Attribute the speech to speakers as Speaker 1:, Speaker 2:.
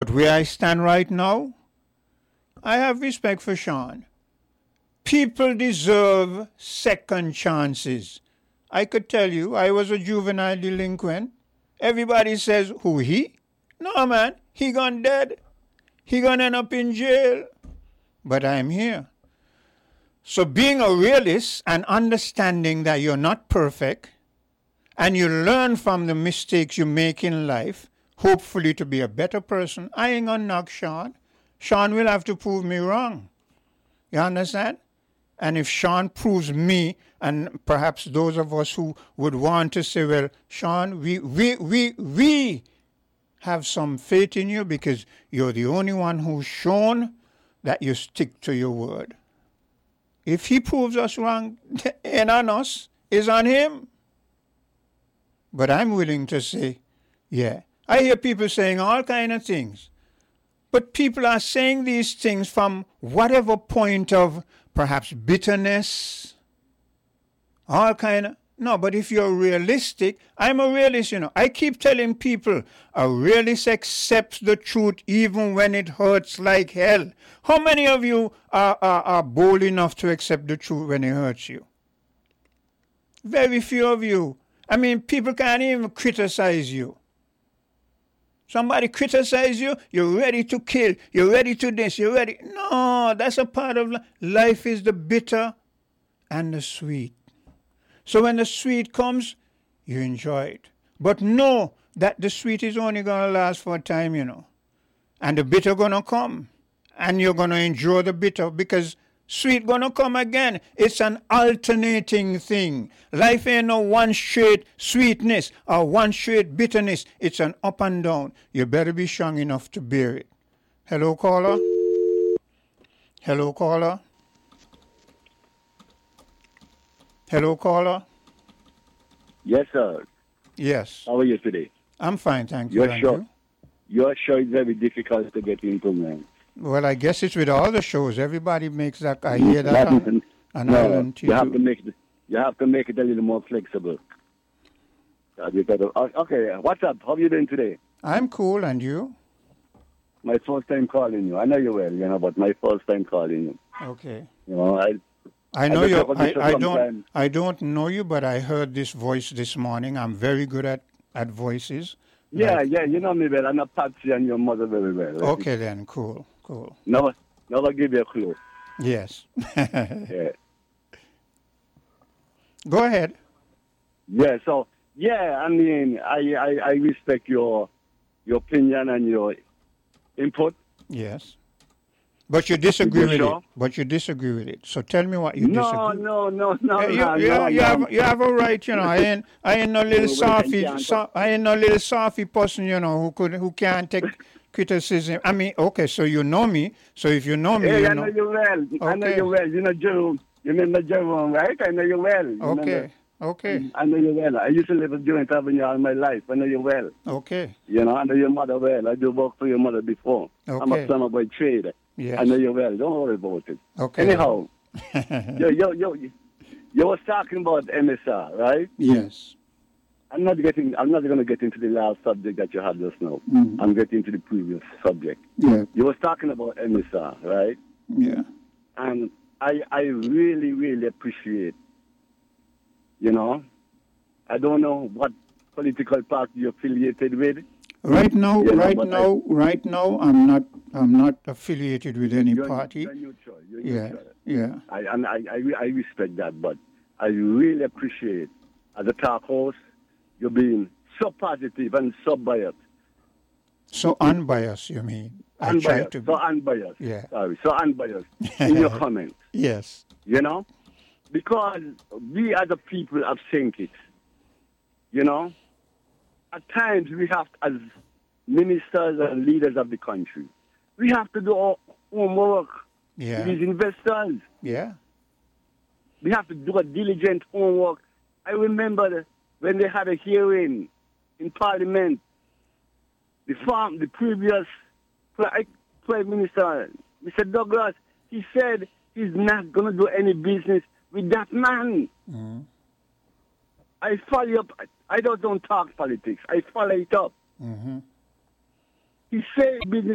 Speaker 1: But where I stand right now, I have respect for Sean. People deserve second chances. I could tell you, I was a juvenile delinquent. Everybody says, who, he? No, man, he gone dead. He gonna end up in jail. But I'm here. So being a realist and understanding that you're not perfect and you learn from the mistakes you make in life, hopefully to be a better person, I ain't gonna knock Sean. Sean will have to prove me wrong. You understand? And if Sean proves me, and perhaps those of us who would want to say, well, Sean, we have some faith in you because you're the only one who's shown that you stick to your word. If he proves us wrong, it ain't on us, it's on him. But I'm willing to say, yeah. I hear people saying all kind of things. But people are saying these things from whatever point of perhaps bitterness, all kind of... No, but if you're realistic, I'm a realist, I keep telling people, a realist accepts the truth even when it hurts like hell. How many of you are bold enough to accept the truth when it hurts you? Very few of you. I mean, people can't even criticize you. Somebody criticize you, you're ready to kill, you're ready to this, you're ready. No, that's a part of life. Life is the bitter and the sweet. So when the sweet comes, you enjoy it. But know that the sweet is only going to last for a time, And the bitter going to come. And you're going to enjoy the bitter because sweet going to come again. It's an alternating thing. Life ain't no one straight sweetness or one straight bitterness. It's an up and down. You better be strong enough to bear it. Hello, caller? Hello, caller? Hello, caller?
Speaker 2: Yes, sir.
Speaker 1: Yes.
Speaker 2: How are you today?
Speaker 1: I'm fine, thank you.
Speaker 2: Your show is very difficult to get into, man.
Speaker 1: Well, I guess it's with all the shows. Everybody makes that. I hear that on Island TV.
Speaker 2: You have to make it a little more flexible. Okay, what's up? How are you doing today?
Speaker 1: I'm cool, and you?
Speaker 2: My first time calling you. I know you well, but my first time calling you.
Speaker 1: Okay.
Speaker 2: I
Speaker 1: know you. I don't know you, but I heard this voice this morning. I'm very good at voices.
Speaker 2: Yeah, you know me well. I know Patsy and your mother very well.
Speaker 1: Okay, then, cool.
Speaker 2: Never give you a clue.
Speaker 1: Yes.
Speaker 2: Yeah.
Speaker 1: Go ahead.
Speaker 2: Yeah. So I mean, I respect your opinion and your input.
Speaker 1: Yes. But you disagree with it. So tell me what you disagree.
Speaker 2: No.
Speaker 1: You have a right, I ain't no little softy person, who can't take criticism. I mean, okay, so you know me. So if you know me,
Speaker 2: I know you well. Okay. I know you well. You know Jerome. You remember Jerome, right? I know you well.
Speaker 1: Okay.
Speaker 2: I know you well. I used to live in Joint Avenue all my life. I know you well.
Speaker 1: Okay.
Speaker 2: I know your mother well. I do work for your mother before.
Speaker 1: Okay.
Speaker 2: I'm a plumber by trade.
Speaker 1: Yes.
Speaker 2: I know you well. Don't worry about it.
Speaker 1: Okay.
Speaker 2: Anyhow, you was talking about MSR, right?
Speaker 1: Yes.
Speaker 2: I'm not going to get into the last subject that you had just now.
Speaker 1: Mm-hmm.
Speaker 2: I'm getting to the previous subject.
Speaker 1: Yeah.
Speaker 2: You was talking about MSR, right?
Speaker 1: Yeah.
Speaker 2: And I really, really appreciate, I don't know what political party you're affiliated with.
Speaker 1: Right now, I'm not affiliated with any party.
Speaker 2: You're neutral.
Speaker 1: Yeah.
Speaker 2: I respect that, but I really appreciate, as a talk host, you're being so positive and so biased.
Speaker 1: So unbiased, you mean?
Speaker 2: Unbiased. So unbiased.
Speaker 1: Yeah.
Speaker 2: Sorry, so unbiased in your comments.
Speaker 1: Yes.
Speaker 2: Because we as a people have seen it. At times we have, as ministers and leaders of the country, we have to do our homework.
Speaker 1: Yeah.
Speaker 2: These investors.
Speaker 1: Yeah.
Speaker 2: We have to do a diligent homework. I remember when they had a hearing in Parliament, the previous Prime Minister, Mr. Douglas, he said he's not going to do any business with that man.
Speaker 1: Mm-hmm.
Speaker 2: I follow up. I don't talk politics. I follow it up.
Speaker 1: Mm-hmm.
Speaker 2: He said business